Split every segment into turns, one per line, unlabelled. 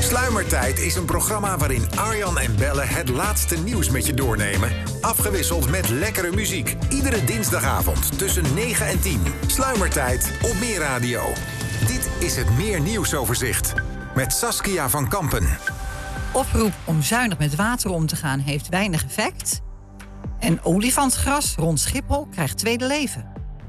Sluimertijd is een programma waarin Arjan en Belle het laatste nieuws met je doornemen. Afgewisseld met lekkere muziek. Iedere dinsdagavond tussen 9 en 10. Sluimertijd op Meer Radio. Dit is het Meer Nieuwsoverzicht. Met Saskia van Kampen.
Oproep om zuinig met water om te gaan heeft weinig effect. En olifantsgras rond Schiphol krijgt tweede leven.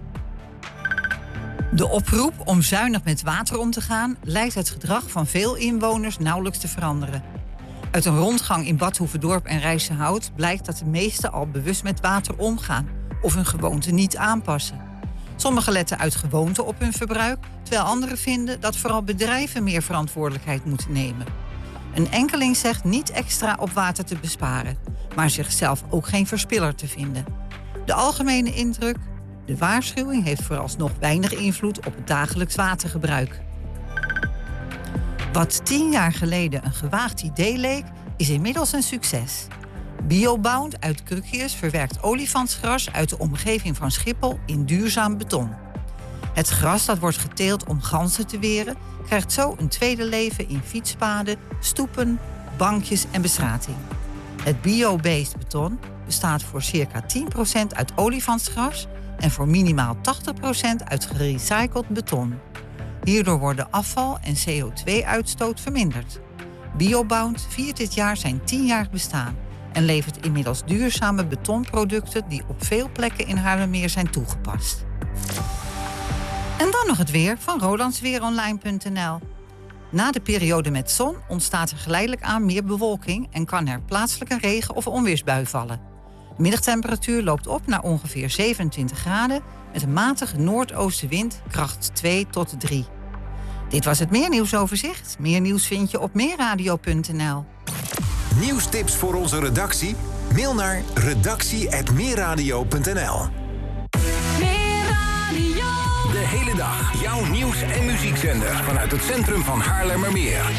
De oproep om zuinig met water om te gaan lijkt het gedrag van veel inwoners nauwelijks te veranderen. Uit een rondgang in Bad Hoeverdorp en Rijsenhout blijkt dat de meesten al bewust met water omgaan of hun gewoonte niet aanpassen. Sommigen letten uit gewoonte op hun verbruik, terwijl anderen vinden dat vooral bedrijven meer verantwoordelijkheid moeten nemen. Een enkeling zegt niet extra op water te besparen, maar zichzelf ook geen verspiller te vinden. De algemene indruk: de waarschuwing heeft vooralsnog weinig invloed op het dagelijks watergebruik. Wat 10 jaar geleden een gewaagd idee leek, is inmiddels een succes. Biobound uit Krukjes verwerkt olifantsgras uit de omgeving van Schiphol in duurzaam beton. Het gras dat wordt geteeld om ganzen te weren, krijgt zo een tweede leven in fietspaden, stoepen, bankjes en bestrating. Het bio-based beton bestaat voor circa 10% uit olifantsgras en voor minimaal 80% uit gerecycled beton. Hierdoor worden afval- en CO2-uitstoot verminderd. Biobound viert dit jaar zijn 10-jarig bestaan en levert inmiddels duurzame betonproducten die op veel plekken in Haarlemmermeer zijn toegepast. En dan nog het weer van rolandsweeronline.nl. Na de periode met zon ontstaat er geleidelijk aan meer bewolking en kan er plaatselijk een regen- of onweersbui vallen. De middagtemperatuur loopt op naar ongeveer 27 graden met een matige noordoostenwind, kracht 2 tot 3. Dit was het Meer Nieuwsoverzicht. Meer nieuws vind je op meerradio.nl.
Nieuwstips voor onze redactie? Mail naar redactie@meerradio.nl. De hele dag jouw nieuws- en muziekzender vanuit het centrum van Haarlemmermeer.